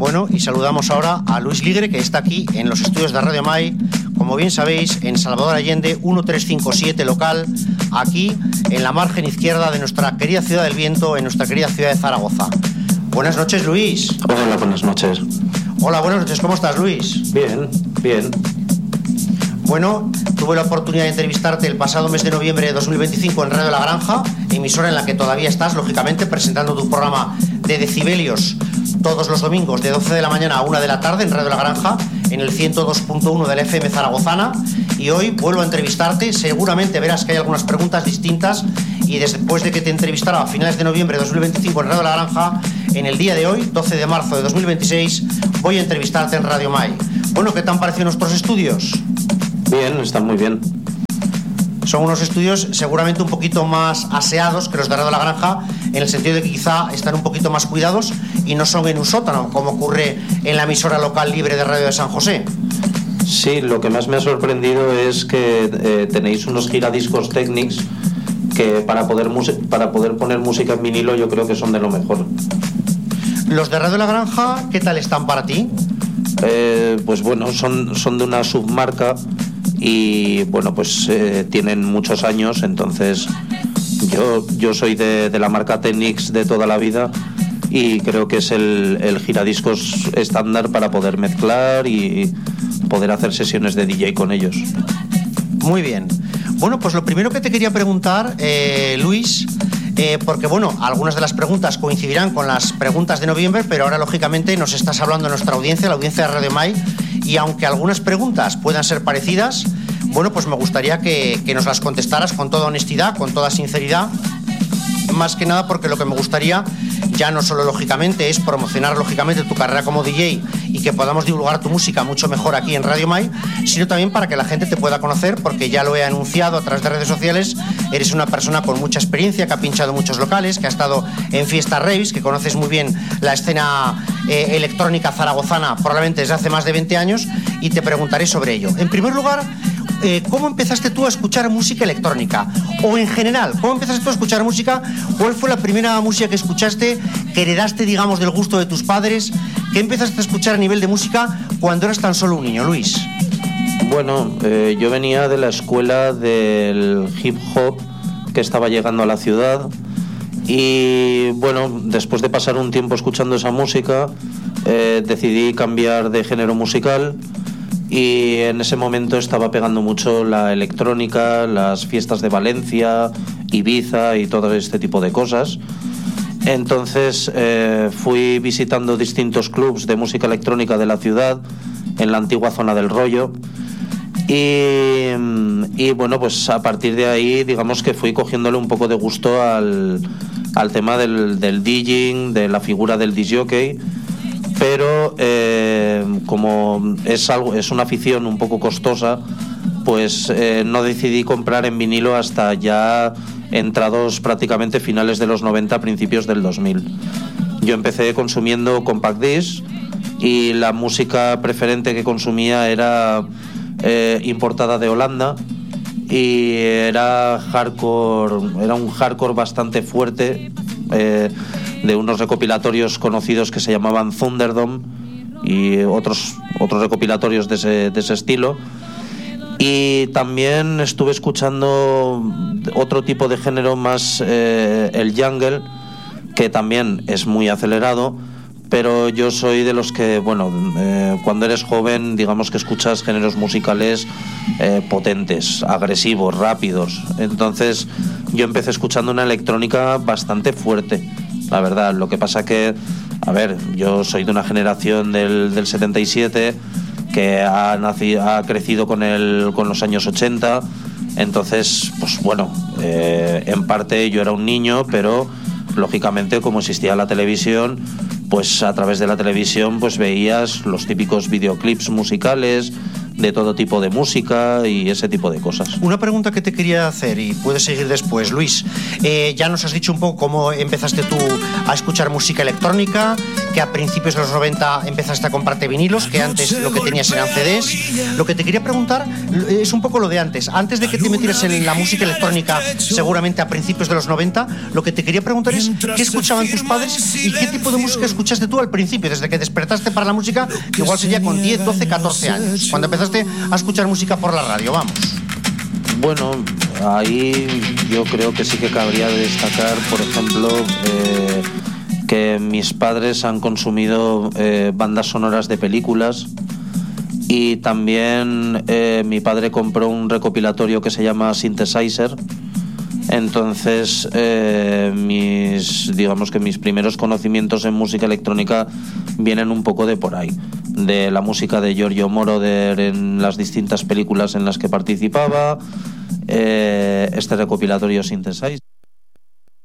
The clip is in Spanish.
Bueno, y saludamos ahora a Luis Ligre, que está aquí en los estudios de Radio Mai, como bien sabéis, en Salvador Allende 1357 local, aquí en la margen izquierda de nuestra querida ciudad del viento, en nuestra querida ciudad de Zaragoza. Buenas noches, Luis. Hola, buenas noches. Hola, buenas noches, ¿cómo estás, Luis? Bien, bien. Bueno, tuve la oportunidad de entrevistarte el pasado mes de noviembre de 2025 en Radio La Granja, emisora en la que todavía estás, lógicamente, presentando tu programa de decibelios todos los domingos de 12 de la mañana a 1 de la tarde en Radio La Granja, en el 102.1 del FM zaragozana. Y hoy vuelvo a entrevistarte, seguramente verás que hay algunas preguntas distintas, y después de que te entrevistara a finales de noviembre de 2025 en Radio La Granja, en el día de hoy, 12 de marzo de 2026, voy a entrevistarte en Radio Mai. Bueno, ¿qué te han parecido nuestros estudios? Bien, están muy bien. Son unos estudios seguramente un poquito más aseados que los de Radio La Granja, en el sentido de que quizá están un poquito más cuidados y no son en un sótano, como ocurre en la emisora local libre de Radio de San José. Sí, lo que más me ha sorprendido es que tenéis unos giradiscos Technics que para poder poner música en vinilo yo creo que son de lo mejor. ¿Los de Radio La Granja qué tal están para ti? Pues bueno, son de una submarca y bueno, pues tienen muchos años, entonces yo soy de la marca Technics de toda la vida y creo que es el giradiscos estándar para poder mezclar y poder hacer sesiones de DJ con ellos. Muy bien. Bueno, pues lo primero que te quería preguntar, Luis, porque bueno, algunas de las preguntas coincidirán con las preguntas de noviembre, pero ahora lógicamente nos estás hablando de nuestra audiencia, la audiencia de Radio Mai, y aunque algunas preguntas puedan ser parecidas, bueno, pues me gustaría que nos las contestaras con toda honestidad, con toda sinceridad, más que nada porque lo que me gustaría ya no solo lógicamente es promocionar lógicamente tu carrera como DJ y que podamos divulgar tu música mucho mejor aquí en Radio Mai, sino también para que la gente te pueda conocer, porque ya lo he anunciado a través de redes sociales, eres una persona con mucha experiencia, que ha pinchado muchos locales, que ha estado en fiestas raves, que conoces muy bien la escena electrónica zaragozana probablemente desde hace más de 20 años, y te preguntaré sobre ello. En primer lugar, ¿cómo empezaste tú a escuchar música electrónica? O en general, ¿cómo empezaste tú a escuchar música? ¿Cuál fue la primera música que escuchaste, que heredaste, digamos, del gusto de tus padres? ¿Qué empezaste a escuchar a nivel de música cuando eras tan solo un niño, Luis? Bueno, yo venía de la escuela del hip hop que estaba llegando a la ciudad y bueno, después de pasar un tiempo escuchando esa música, decidí cambiar de género musical. Y en ese momento estaba pegando mucho la electrónica, las fiestas de Valencia, Ibiza y todo este tipo de cosas. Entonces fui visitando distintos clubs de música electrónica de la ciudad, en la antigua zona del Rollo. Y bueno, pues a partir de ahí, digamos que fui cogiéndole un poco de gusto al tema del DJing, de la figura del disc jockey. Pero como es una afición un poco costosa, pues no decidí comprar en vinilo hasta ya entrados prácticamente finales de los 90, principios del 2000. Yo empecé consumiendo compact disc y la música preferente que consumía era importada de Holanda y era un hardcore bastante fuerte, de unos recopilatorios conocidos que se llamaban Thunderdome y otros recopilatorios de ese estilo. Y también estuve escuchando otro tipo de género más, el jungle, que también es muy acelerado, pero yo soy de los que, bueno, cuando eres joven, digamos que escuchas géneros musicales potentes, agresivos, rápidos. Entonces yo empecé escuchando una electrónica bastante fuerte, la verdad. Lo que pasa que, a ver, yo soy de una generación del 77 que ha crecido con los años 80, entonces, pues bueno, en parte yo era un niño, pero lógicamente como existía la televisión, pues a través de la televisión pues veías los típicos videoclips musicales de todo tipo de música y ese tipo de cosas. Una pregunta que te quería hacer, y puedes seguir después, Luis. Ya nos has dicho un poco cómo empezaste tú a escuchar música electrónica, que a principios de los 90 empezaste a comprarte vinilos, que antes lo que tenías eran CDs. Lo que te quería preguntar es un poco lo de antes. Antes de que te metieras en la música electrónica, seguramente a principios de los 90, lo que te quería preguntar es ¿qué escuchaban tus padres y qué tipo de música escuchaste tú al principio, desde que despertaste para la música, que igual sería con 10, 12, 14 años, cuando empezaste a escuchar música por la radio? Vamos. Bueno, ahí yo creo que sí que cabría destacar, por ejemplo, que mis padres han consumido bandas sonoras de películas, y también mi padre compró un recopilatorio que se llama Synthesizer. Entonces digamos que mis primeros conocimientos en música electrónica vienen un poco de por ahí, de la música de Giorgio Moroder en las distintas películas en las que participaba, este recopilatorio Synthesizer.